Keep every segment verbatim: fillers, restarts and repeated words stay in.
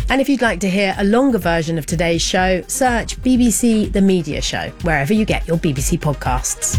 And if you'd like to hear a longer version of today's show, search B B C The Media Show, wherever you get your B B C podcasts.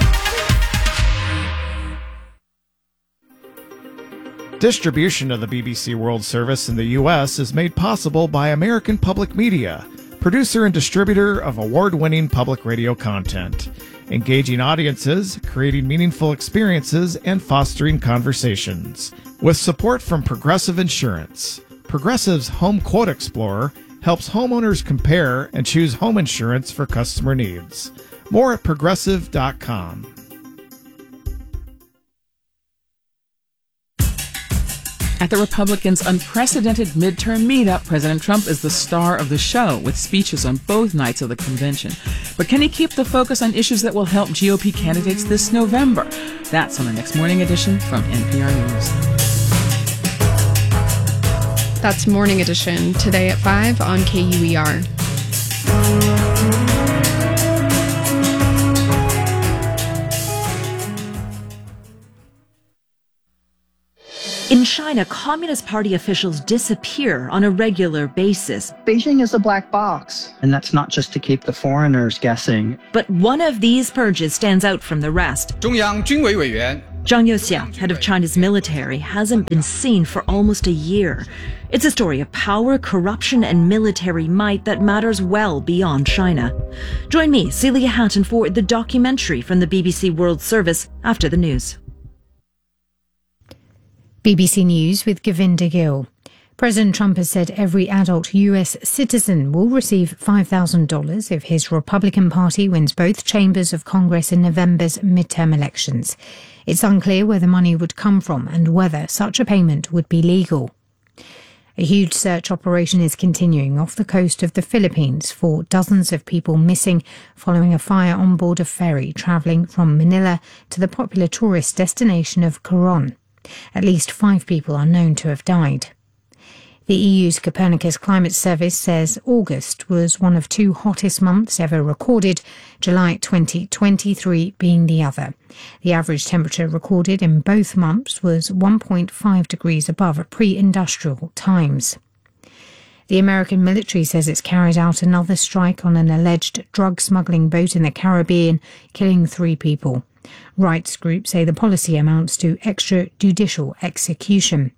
Distribution of the B B C World Service in the U S is made possible by American Public Media, producer and distributor of award-winning public radio content, engaging audiences, creating meaningful experiences, and fostering conversations. With support from Progressive Insurance, Progressive's Home Quote Explorer helps homeowners compare and choose home insurance for customer needs. More at progressive dot com. At the Republicans' unprecedented midterm meetup, President Trump is the star of the show, with speeches on both nights of the convention. But can he keep the focus on issues that will help G O P candidates this November? That's on the next Morning Edition from N P R News. That's Morning Edition, today at five on K U E R. In China, Communist Party officials disappear on a regular basis. Beijing is a black box, and that's not just to keep the foreigners guessing. But one of these purges stands out from the rest. Zhongyang Junwei Weiyuan, Zhang Youxia, head of China's military, hasn't been seen for almost a year. It's a story of power, corruption, and military might that matters well beyond China. Join me, Celia Hatton, for the documentary from the B B C World Service after the news. B B C News with Govinda Gill. President Trump has said every adult U S citizen will receive five thousand dollars if his Republican Party wins both chambers of Congress in November's midterm elections. It's unclear where the money would come from and whether such a payment would be legal. A huge search operation is continuing off the coast of the Philippines for dozens of people missing following a fire on board a ferry travelling from Manila to the popular tourist destination of Coron. At least five people are known to have died. The E U's Copernicus Climate Service says August was one of two hottest months ever recorded, July twenty twenty-three being the other. The average temperature recorded in both months was one point five degrees above pre-industrial times. The American military says it's carried out another strike on an alleged drug smuggling boat in the Caribbean, killing three people. Rights groups say the policy amounts to extrajudicial execution.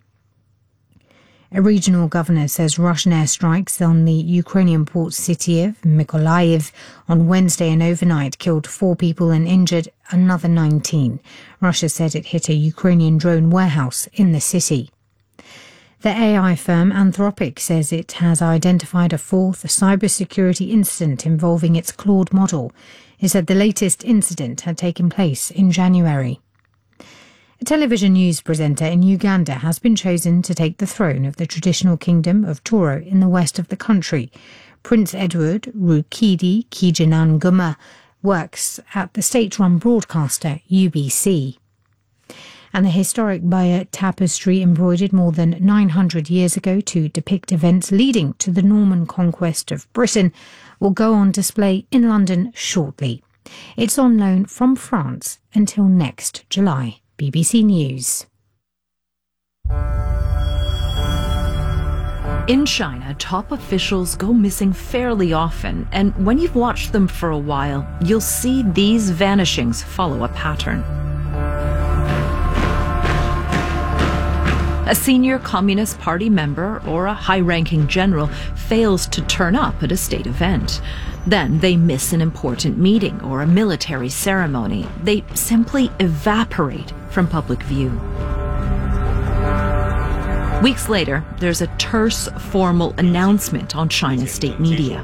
A regional governor says Russian airstrikes on the Ukrainian port city of Mykolaiv on Wednesday and overnight killed four people and injured another nineteen. Russia said it hit a Ukrainian drone warehouse in the city. The A I firm Anthropic says it has identified a fourth cybersecurity incident involving its Claude model. It said the latest incident had taken place in January. A television news presenter in Uganda has been chosen to take the throne of the traditional kingdom of Toro in the west of the country. Prince Edward Rukidi Kijinanguma works at the state-run broadcaster U B C. And the historic Bayeux tapestry, embroidered more than nine hundred years ago to depict events leading to the Norman conquest of Britain, will go on display in London shortly. It's on loan from France until next July. B B C News. In China, top officials go missing fairly often, and when you've watched them for a while, you'll see these vanishings follow a pattern. A senior Communist Party member or a high-ranking general fails to turn up at a state event. Then they miss an important meeting or a military ceremony. They simply evaporate from public view. Weeks later, there's a terse, formal announcement on China's state media.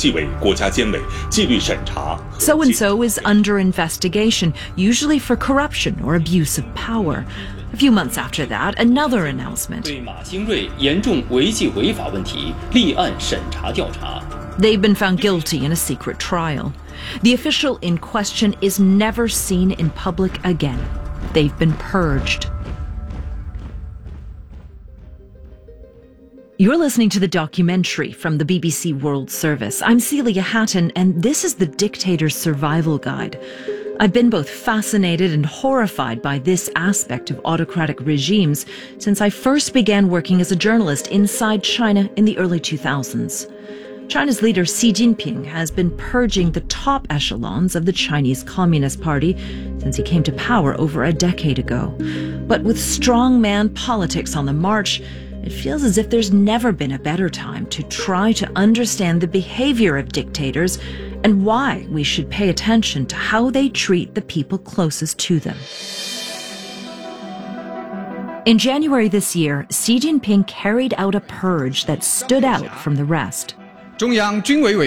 So-and-so is under investigation, usually for corruption or abuse of power. A few months after that, another announcement. They've been found guilty in a secret trial. The official in question is never seen in public again. They've been purged. You're listening to the documentary from the B B C World Service. I'm Celia Hatton, and this is The Dictator's Survival Guide. I've been both fascinated and horrified by this aspect of autocratic regimes since I first began working as a journalist inside China in the early two thousands. China's leader Xi Jinping has been purging the top echelons of the Chinese Communist Party since he came to power over a decade ago. But with strongman politics on the march, it feels as if there's never been a better time to try to understand the behavior of dictators and why we should pay attention to how they treat the people closest to them. In January this year, Xi Jinping carried out a purge that stood out from the rest. Because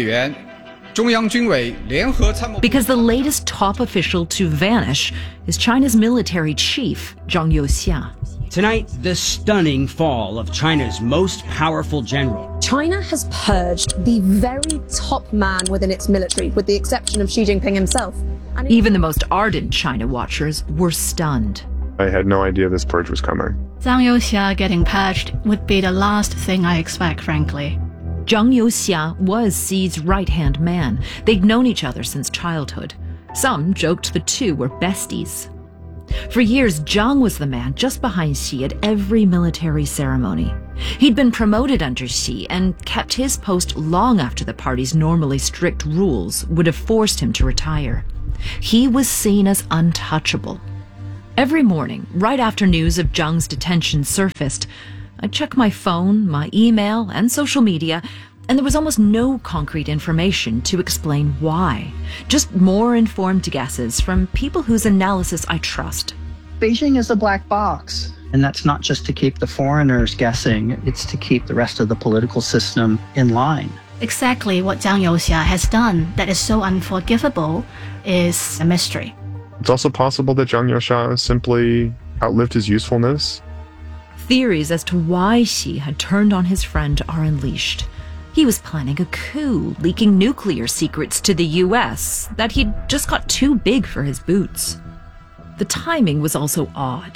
the latest top official to vanish is China's military chief, Zhang Youxia. Tonight, the stunning fall of China's most powerful general. China has purged the very top man within its military, with the exception of Xi Jinping himself. And even the most ardent China watchers were stunned. I had no idea this purge was coming. Zhang Youxia getting purged would be the last thing I expect, frankly. Zhang Youxia was Xi's right-hand man. They'd known each other since childhood. Some joked the two were besties. For years, Zhang was the man just behind Xi at every military ceremony. He'd been promoted under Xi and kept his post long after the party's normally strict rules would have forced him to retire. He was seen as untouchable. Every morning, right after news of Zhang's detention surfaced, I'd check my phone, my email, and social media, and there was almost no concrete information to explain why. Just more informed guesses from people whose analysis I trust. Beijing is a black box. And that's not just to keep the foreigners guessing, it's to keep the rest of the political system in line. Exactly what Zhang Youxia has done that is so unforgivable is a mystery. It's also possible that Zhang Youxia simply outlived his usefulness. Theories as to why Xi had turned on his friend are unleashed. He was planning a coup, leaking nuclear secrets to the U S that he'd just got too big for his boots. The timing was also odd.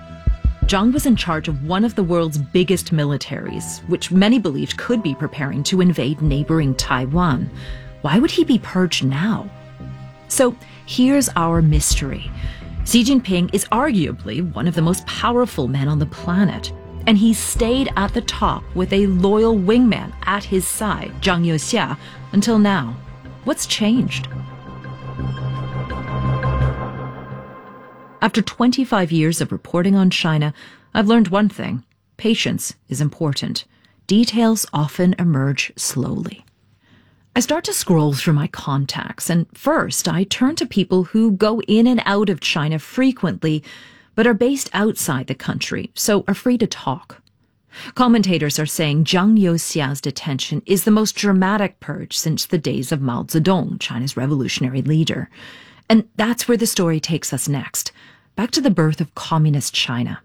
Zhang was in charge of one of the world's biggest militaries, which many believed could be preparing to invade neighboring Taiwan. Why would he be purged now? So here's our mystery. Xi Jinping is arguably one of the most powerful men on the planet, and he stayed at the top with a loyal wingman at his side, Zhang Youxia, until now. What's changed? After twenty-five years of reporting on China, I've learned one thing. Patience is important. Details often emerge slowly. I start to scroll through my contacts, and first I turn to people who go in and out of China frequently, but are based outside the country, so are free to talk. Commentators are saying Zhang Youxia's detention is the most dramatic purge since the days of Mao Zedong, China's revolutionary leader. And that's where the story takes us next, back to the birth of communist China.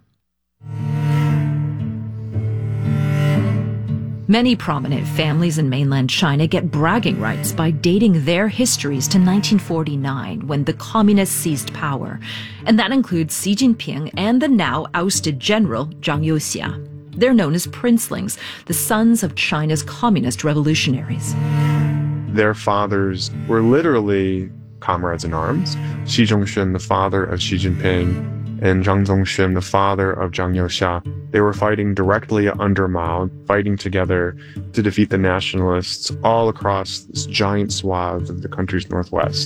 Many prominent families in mainland China get bragging rights by dating their histories to nineteen forty-nine, when the communists seized power. And that includes Xi Jinping and the now ousted general Zhang Youxia. They're known as princelings, the sons of China's communist revolutionaries. Their fathers were literally comrades in arms. Xi Zhongxun, the father of Xi Jinping, and Zhang Zongxun, the father of Zhang Youxia, they were fighting directly under Mao, fighting together to defeat the nationalists all across this giant swath of the country's northwest.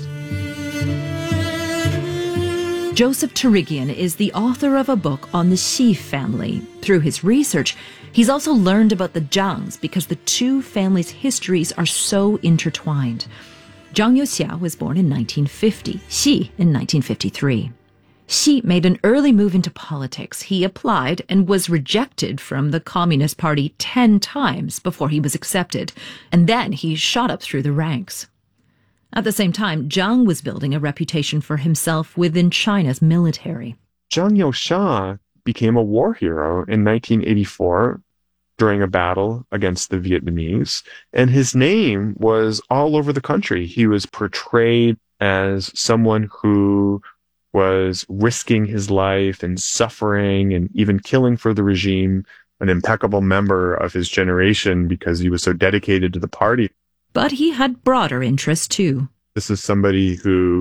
Joseph Turigian is the author of a book on the Xi family. Through his research, he's also learned about the Zhangs because the two families' histories are so intertwined. Zhang Youxia was born in nineteen fifty, Xi in nineteen fifty-three. Xi made an early move into politics. He applied and was rejected from the Communist Party ten times before he was accepted, and then he shot up through the ranks. At the same time, Zhang was building a reputation for himself within China's military. Zhang Youxia became a war hero in nineteen eighty-four during a battle against the Vietnamese, and his name was all over the country. He was portrayed as someone who was risking his life and suffering and even killing for the regime, an impeccable member of his generation because he was so dedicated to the party. But he had broader interests too. This is somebody who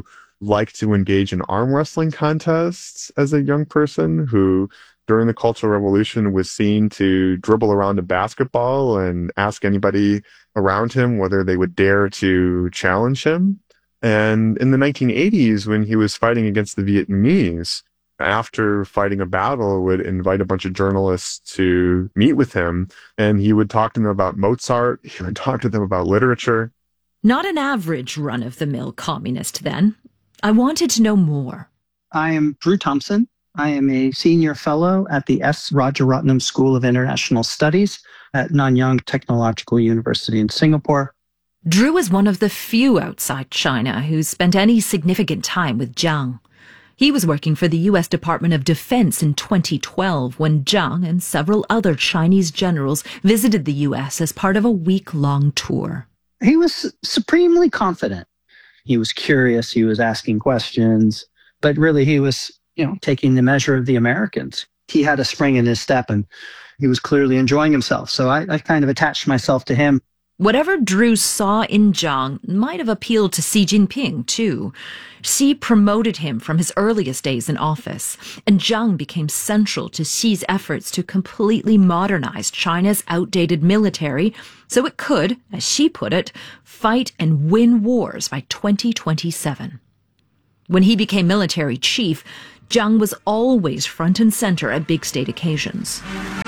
liked to engage in arm wrestling contests as a young person, who during the Cultural Revolution was seen to dribble around a basketball and ask anybody around him whether they would dare to challenge him. And in the nineteen eighties, when he was fighting against the Vietnamese, after fighting a battle, would invite a bunch of journalists to meet with him, and he would talk to them about Mozart, he would talk to them about literature. Not an average run-of-the-mill communist, then. I wanted to know more. I am Drew Thompson. I am a senior fellow at the S. Rajaratnam School of International Studies at Nanyang Technological University in Singapore. Drew is one of the few outside China who spent any significant time with Jiang. He was working for the U S Department of Defense in twenty twelve when Jiang and several other Chinese generals visited the U S as part of a week-long tour. He was supremely confident. He was curious. He was asking questions. But really, he was, you know, taking the measure of the Americans. He had a spring in his step, and he was clearly enjoying himself. So I, I kind of attached myself to him. Whatever Drew saw in Jiang might have appealed to Xi Jinping, too. Xi promoted him from his earliest days in office, and Jiang became central to Xi's efforts to completely modernize China's outdated military so it could, as Xi put it, fight and win wars by twenty twenty-seven. When he became military chief, Jiang was always front and center at big state occasions.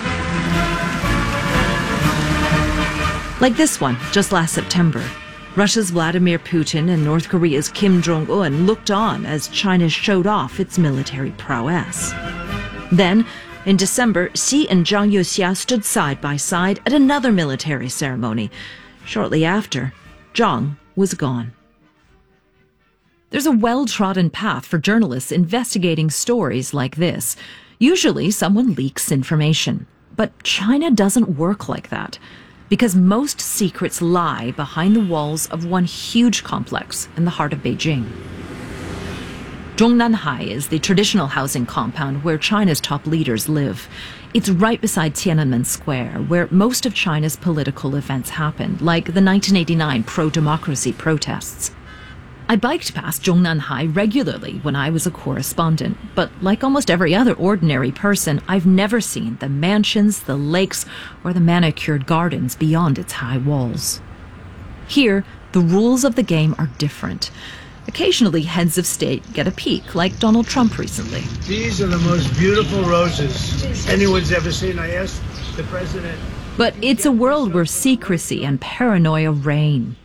Like this one, just last September. Russia's Vladimir Putin and North Korea's Kim Jong-un looked on as China showed off its military prowess. Then, in December, Xi and Zhang Youxia stood side by side at another military ceremony. Shortly after, Zhang was gone. There's a well-trodden path for journalists investigating stories like this. Usually, someone leaks information. But China doesn't work like that, because most secrets lie behind the walls of one huge complex in the heart of Beijing. Zhongnanhai is the traditional housing compound where China's top leaders live. It's right beside Tiananmen Square, where most of China's political events happened, like the nineteen eighty-nine pro-democracy protests. I biked past Zhongnanhai regularly when I was a correspondent, but like almost every other ordinary person, I've never seen the mansions, the lakes, or the manicured gardens beyond its high walls. Here, the rules of the game are different. Occasionally, heads of state get a peek, like Donald Trump recently. These are the most beautiful roses anyone's ever seen. I asked the president. But it's a world where secrecy and paranoia reign.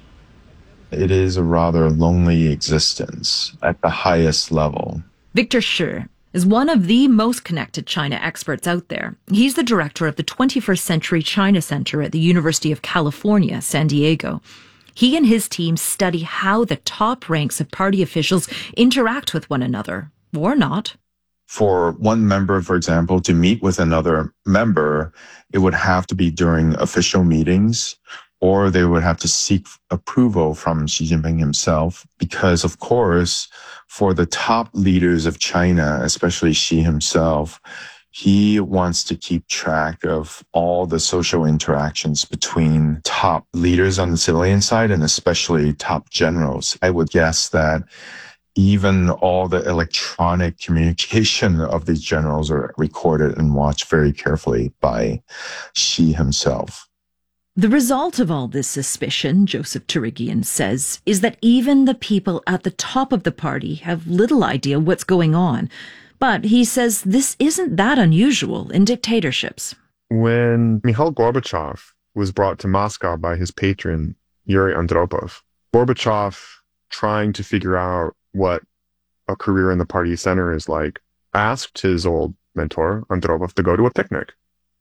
It is a rather lonely existence at the highest level. Victor Shi is one of the most connected China experts out there. He's the director of the twenty-first Century China Center at the University of California, San Diego. He and his team study how the top ranks of party officials interact with one another, or not. For one member, for example, to meet with another member, it would have to be during official meetings, or they would have to seek approval from Xi Jinping himself, because, of course, for the top leaders of China, especially Xi himself, he wants to keep track of all the social interactions between top leaders on the civilian side and especially top generals. I would guess that even all the electronic communication of these generals are recorded and watched very carefully by Xi himself. The result of all this suspicion, Joseph Turigian says, is that even the people at the top of the party have little idea what's going on. But he says this isn't that unusual in dictatorships. When Mikhail Gorbachev was brought to Moscow by his patron, Yuri Andropov, Gorbachev, trying to figure out what a career in the party center is like, asked his old mentor, Andropov, to go to a picnic.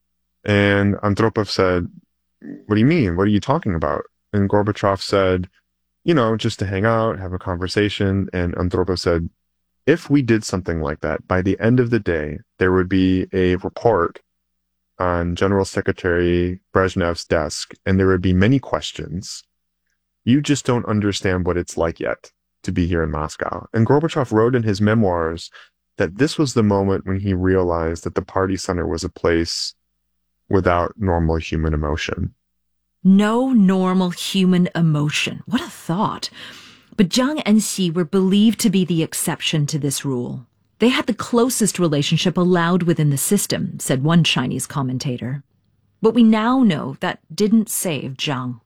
And Andropov said, "What do you mean? What are you talking about?" And Gorbachev said, you know, just to hang out, have a conversation. And Andropov said, if we did something like that, by the end of the day, there would be a report on General Secretary Brezhnev's desk, and there would be many questions. You just don't understand what it's like yet to be here in Moscow. And Gorbachev wrote in his memoirs that this was the moment when he realized that the party center was a place without normal human emotion. No normal human emotion. What a thought. But Jiang and Xi were believed to be the exception to this rule. They had the closest relationship allowed within the system, said one Chinese commentator. But we now know that didn't save Jiang.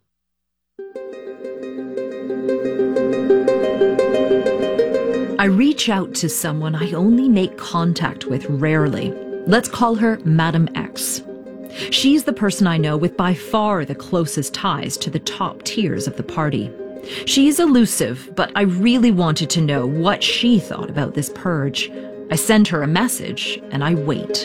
I reach out to someone I only make contact with rarely. Let's call her Madam X. She's the person I know with by far the closest ties to the top tiers of the party. She's elusive, but I really wanted to know what she thought about this purge. I send her a message, and I wait.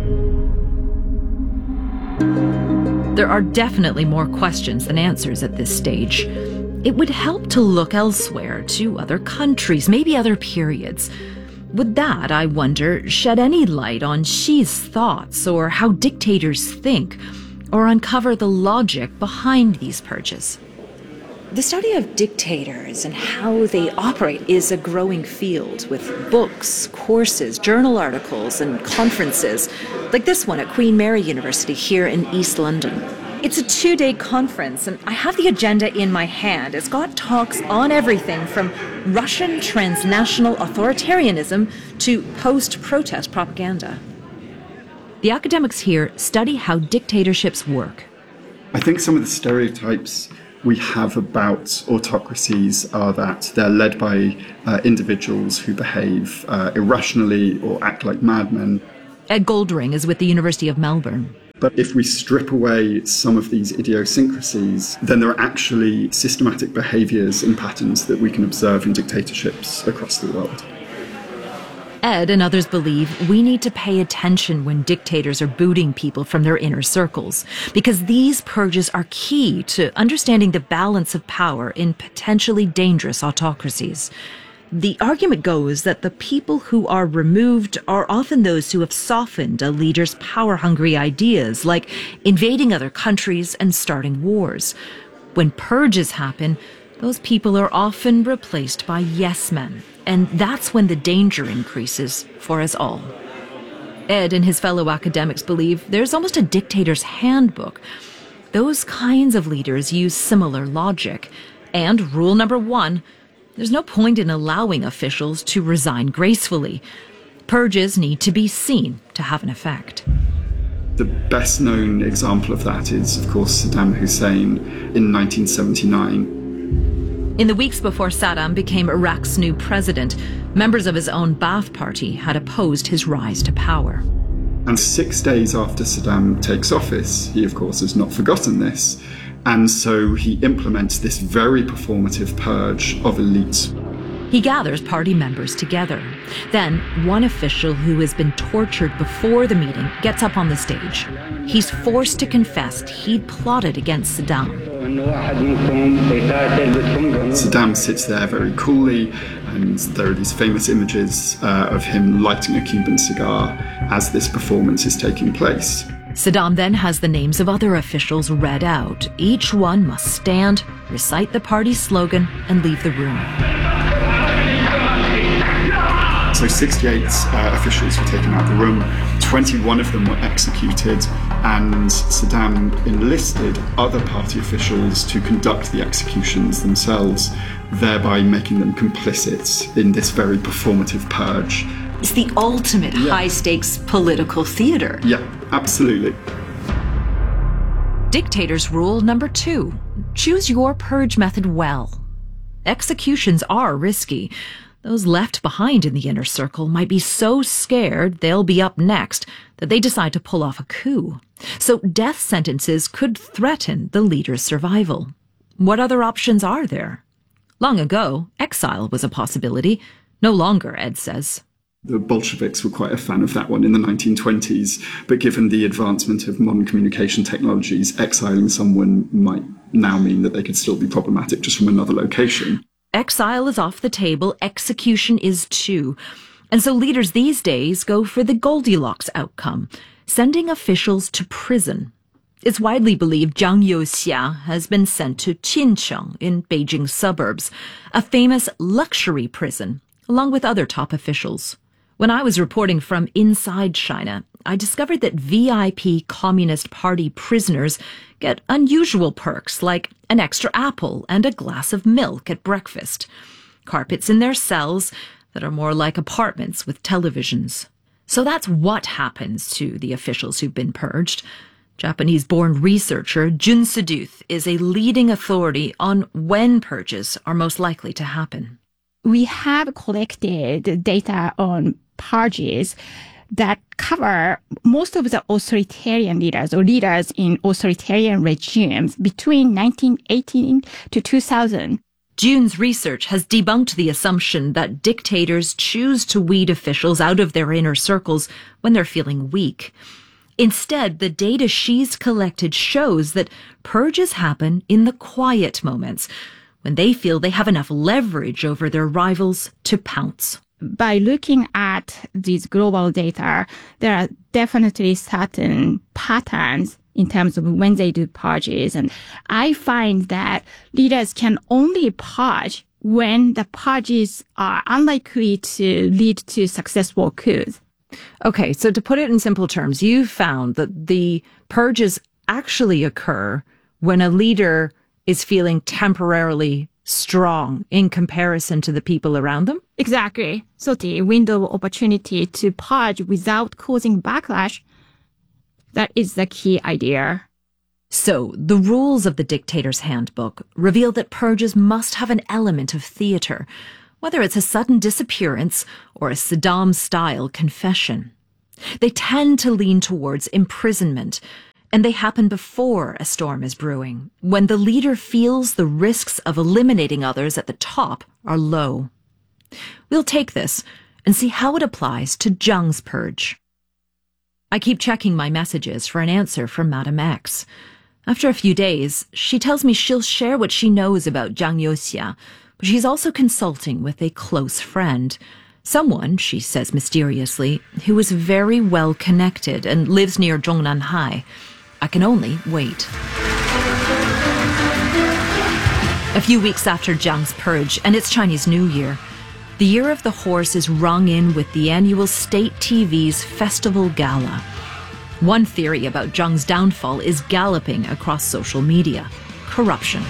There are definitely more questions than answers at this stage. It would help to look elsewhere, to other countries, maybe other periods. Would that, I wonder, shed any light on Xi's thoughts or how dictators think, or uncover the logic behind these purges? The study of dictators and how they operate is a growing field, with books, courses, journal articles, and conferences, like this one at Queen Mary University here in East London. It's a two-day conference, and I have the agenda in my hand. It's got talks on everything from Russian transnational authoritarianism to post-protest propaganda. The academics here study how dictatorships work. I think some of the stereotypes we have about autocracies are that they're led by uh, individuals who behave uh, irrationally or act like madmen. Ed Goldring is with the University of Melbourne. But if we strip away some of these idiosyncrasies, then there are actually systematic behaviours and patterns that we can observe in dictatorships across the world. Ed and others believe we need to pay attention when dictators are booting people from their inner circles, because these purges are key to understanding the balance of power in potentially dangerous autocracies. The argument goes that the people who are removed are often those who have softened a leader's power-hungry ideas, like invading other countries and starting wars. When purges happen, those people are often replaced by yes-men, and that's when the danger increases for us all. Ed and his fellow academics believe there's almost a dictator's handbook. Those kinds of leaders use similar logic. And rule number one, there's no point in allowing officials to resign gracefully. Purges need to be seen to have an effect. The best known example of that is, of course, Saddam Hussein in nineteen seventy-nine. In the weeks before Saddam became Iraq's new president, members of his own Ba'ath Party had opposed his rise to power. And six days after Saddam takes office, he, of course, has not forgotten this. And so he implements this very performative purge of elites. He gathers party members together. Then, one official who has been tortured before the meeting gets up on the stage. He's forced to confess he'd plotted against Saddam. Saddam sits there very coolly, and there are these famous images uh, of him lighting a Cuban cigar as this performance is taking place. Saddam then has the names of other officials read out. Each one must stand, recite the party slogan, and leave the room. So sixty-eight uh, officials were taken out of the room, twenty-one of them were executed, and Saddam enlisted other party officials to conduct the executions themselves, thereby making them complicit in this very performative purge. It's the ultimate yeah. high-stakes political theater. Yeah, absolutely. Dictators rule number two. Choose your purge method well. Executions are risky. Those left behind in the inner circle might be so scared they'll be up next that they decide to pull off a coup. So death sentences could threaten the leader's survival. What other options are there? Long ago, exile was a possibility. No longer, Ed says. The Bolsheviks were quite a fan of that one in the nineteen twenties, but given the advancement of modern communication technologies, exiling someone might now mean that they could still be problematic just from another location. Exile is off the table, execution is too. And so leaders these days go for the Goldilocks outcome, sending officials to prison. It's widely believed Jiang Youxia has been sent to Qincheng in Beijing's suburbs, a famous luxury prison, along with other top officials. When I was reporting from inside China, I discovered that V I P Communist Party prisoners get unusual perks like an extra apple and a glass of milk at breakfast, carpets in their cells that are more like apartments with televisions. So that's what happens to the officials who've been purged. Japanese-born researcher Jun Seduth is a leading authority on when purges are most likely to happen. We have collected data on purges that cover most of the authoritarian leaders or leaders in authoritarian regimes between nineteen eighteen to two thousand. Jun's research has debunked the assumption that dictators choose to weed officials out of their inner circles when they're feeling weak. Instead, the data she's collected shows that purges happen in the quiet moments, when they feel they have enough leverage over their rivals to pounce. By looking at these global data, there are definitely certain patterns in terms of when they do purges. And I find that leaders can only purge when the purges are unlikely to lead to successful coups. Okay, so to put it in simple terms, you found that the purges actually occur when a leader is feeling temporarily strong in comparison to the people around them? Exactly. So the window of opportunity to purge without causing backlash, that is the key idea. So, the rules of the Dictator's Handbook reveal that purges must have an element of theater, whether it's a sudden disappearance or a Saddam-style confession. They tend to lean towards imprisonment, and they happen before a storm is brewing, when the leader feels the risks of eliminating others at the top are low. We'll take this and see how it applies to Jiang's purge. I keep checking my messages for an answer from Madam X. After a few days, she tells me she'll share what she knows about Jiang Youxia, but she's also consulting with a close friend. Someone, she says mysteriously, who is very well connected and lives near Zhongnanhai. I can only wait. A few weeks after Jiang's purge, and it's Chinese New Year, the Year of the Horse is rung in with the annual State T V's Festival Gala. One theory about Jiang's downfall is galloping across social media: corruption.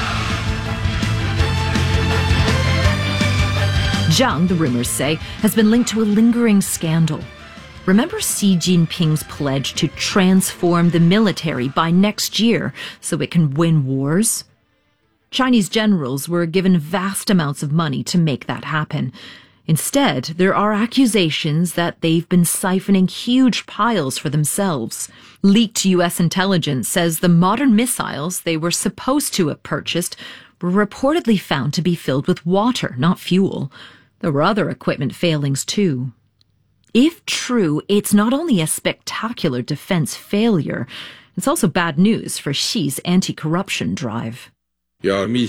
Jiang, the rumors say, has been linked to a lingering scandal. Remember Xi Jinping's pledge to transform the military by next year so it can win wars? Chinese generals were given vast amounts of money to make that happen. Instead, there are accusations that they've been siphoning huge piles for themselves. Leaked U S intelligence says the modern missiles they were supposed to have purchased were reportedly found to be filled with water, not fuel. There were other equipment failings too. If true, it's not only a spectacular defense failure, it's also bad news for Xi's anti-corruption drive. When Xi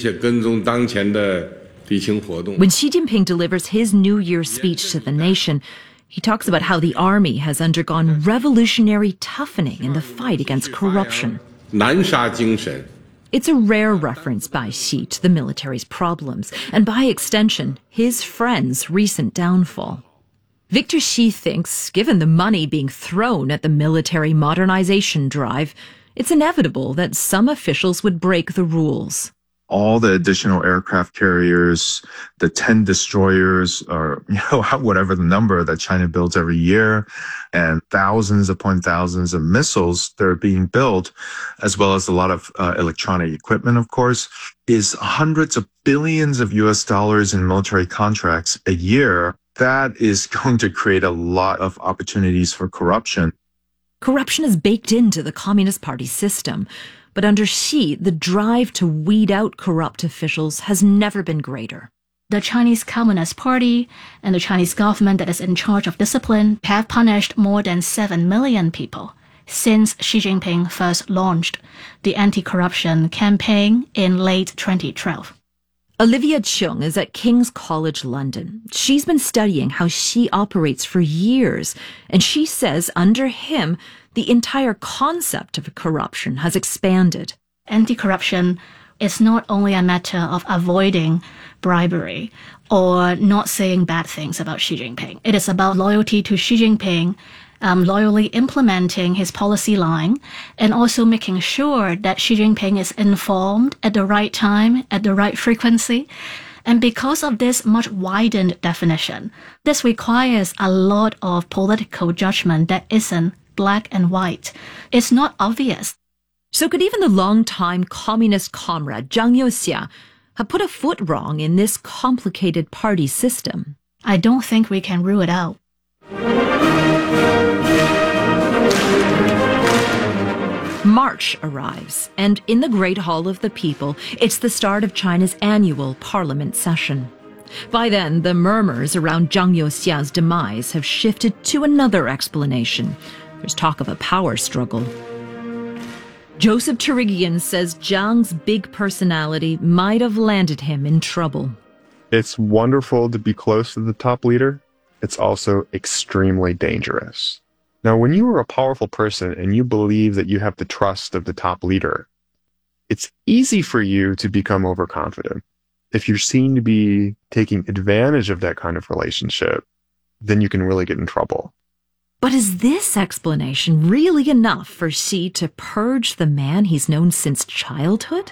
Jinping delivers his New Year's speech to the nation, he talks about how the army has undergone revolutionary toughening in the fight against corruption. It's a rare reference by Xi to the military's problems, and by extension, his friend's recent downfall. Victor Xi thinks, given the money being thrown at the military modernization drive, it's inevitable that some officials would break the rules. All the additional aircraft carriers, the ten destroyers, or you know whatever the number that China builds every year, and thousands upon thousands of missiles that are being built, as well as a lot of uh, electronic equipment, of course, is hundreds of billions of U S dollars in military contracts a year. That is going to create a lot of opportunities for corruption. Corruption is baked into the Communist Party system. But under Xi, the drive to weed out corrupt officials has never been greater. The Chinese Communist Party and the Chinese government that is in charge of discipline have punished more than seven million people since Xi Jinping first launched the anti-corruption campaign in late twenty twelve. Olivia Chung is at King's College London. She's been studying how Xi operates for years, and she says under him, the entire concept of corruption has expanded. Anti-corruption It's not only a matter of avoiding bribery or not saying bad things about Xi Jinping. It is about loyalty to Xi Jinping, um, loyally implementing his policy line, and also making sure that Xi Jinping is informed at the right time, at the right frequency. And because of this much widened definition, this requires a lot of political judgment that isn't black and white. It's not obvious. So could even the longtime communist comrade Zhang Youxia have put a foot wrong in this complicated party system? I don't think we can rule it out. March arrives, and in the Great Hall of the People, it's the start of China's annual parliament session. By then, the murmurs around Zhang Youxia's demise have shifted to another explanation. There's talk of a power struggle. Joseph Chirigian says Zhang's big personality might have landed him in trouble. It's wonderful to be close to the top leader. It's also extremely dangerous. Now, when you are a powerful person and you believe that you have the trust of the top leader, it's easy for you to become overconfident. If you're seen to be taking advantage of that kind of relationship, then you can really get in trouble. But is this explanation really enough for Xi to purge the man he's known since childhood?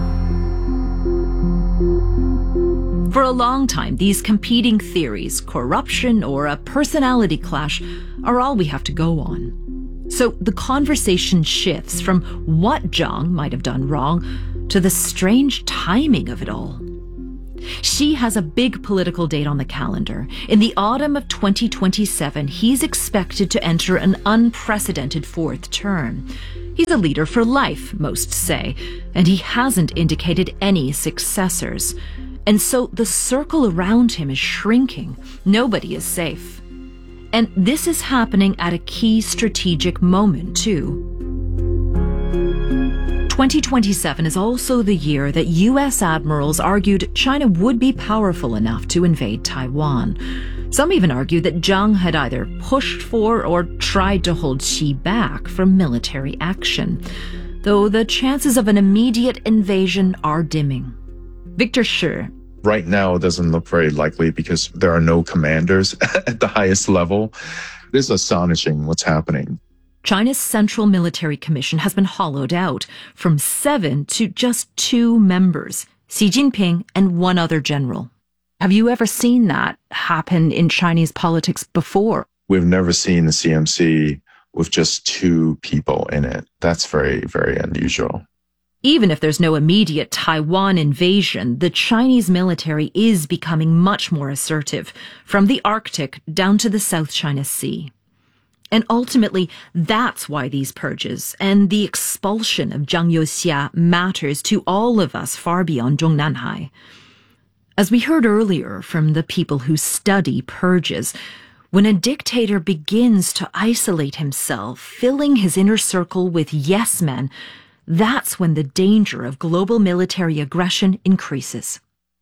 For a long time, these competing theories, corruption or a personality clash, are all we have to go on. So the conversation shifts from what Zhang might have done wrong to the strange timing of it all. Xi has a big political date on the calendar. In the autumn of twenty twenty-seven, he's expected to enter an unprecedented fourth term. He's a leader for life, most say, and he hasn't indicated any successors. And so the circle around him is shrinking. Nobody is safe. And this is happening at a key strategic moment, too. twenty twenty-seven is also the year that U S admirals argued China would be powerful enough to invade Taiwan. Some even argue that Zhang had either pushed for or tried to hold Xi back from military action, though the chances of an immediate invasion are dimming. Victor Shi. Right now, it doesn't look very likely because there are no commanders at the highest level. It's astonishing what's happening. China's Central Military Commission has been hollowed out from seven to just two members, Xi Jinping and one other general. Have you ever seen that happen in Chinese politics before? We've never seen the C M C with just two people in it. That's very, very unusual. Even if there's no immediate Taiwan invasion, the Chinese military is becoming much more assertive, from the Arctic down to the South China Sea. And ultimately, that's why these purges and the expulsion of Zhang Youxia matters to all of us far beyond Zhongnanhai. As we heard earlier from the people who study purges, when a dictator begins to isolate himself, filling his inner circle with yes men, that's when the danger of global military aggression increases.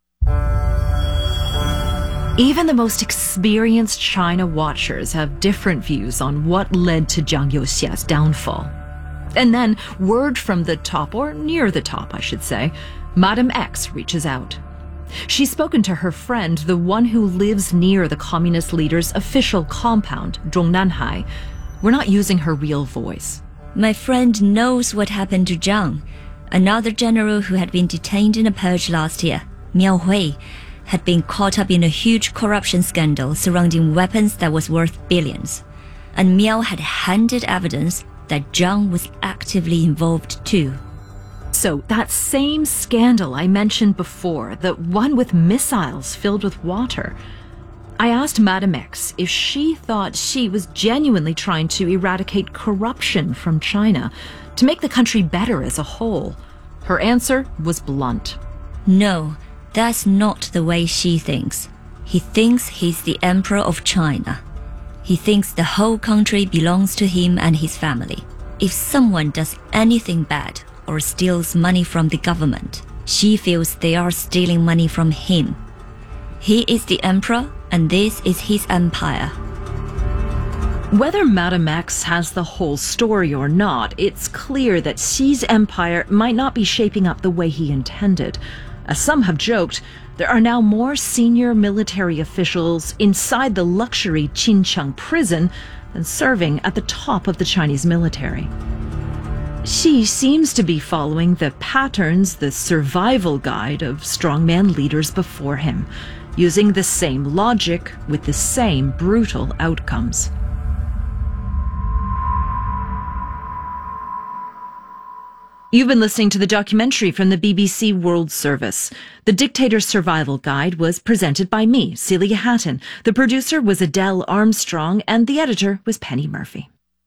Even the most experienced China watchers have different views on what led to Zhang Youxia's downfall. And then, word from the top, or near the top, I should say, Madam X reaches out. She's spoken to her friend, the one who lives near the communist leader's official compound, Zhongnanhai. We're not using her real voice. My friend knows what happened to Zhang, another general who had been detained in a purge last year, Miao Hui, had been caught up in a huge corruption scandal surrounding weapons that was worth billions. And Miao had handed evidence that Zhang was actively involved too. So that same scandal I mentioned before, the one with missiles filled with water, I asked Madam X if she thought Xi was genuinely trying to eradicate corruption from China, to make the country better as a whole. Her answer was blunt. No, that's not the way Xi thinks. He thinks he's the emperor of China. He thinks the whole country belongs to him and his family. If someone does anything bad or steals money from the government, Xi feels they are stealing money from him. He is the emperor, and this is his empire. Whether Madam X has the whole story or not, it's clear that Xi's empire might not be shaping up the way he intended. As some have joked, there are now more senior military officials inside the luxury Xinqiang prison than serving at the top of the Chinese military. Xi seems to be following the patterns, the survival guide of strongman leaders before him, using the same logic with the same brutal outcomes. You've been listening to the documentary from the B B C World Service. The Dictator's Survival Guide was presented by me, Celia Hatton. The producer was Adele Armstrong, and the editor was Penny Murphy.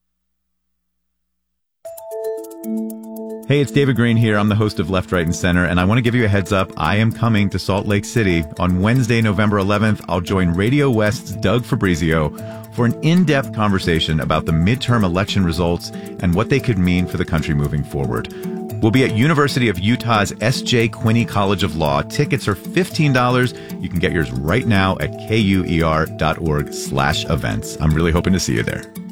Hey, it's David Green here. I'm the host of Left, Right, and Center, and I want to give you a heads up. I am coming to Salt Lake City. On Wednesday, November eleventh, I'll join Radio West's Doug Fabrizio for an in-depth conversation about the midterm election results and what they could mean for the country moving forward. We'll be at University of Utah's S J Quinney College of Law. Tickets are fifteen dollars. You can get yours right now at kuer.org slash events. I'm really hoping to see you there.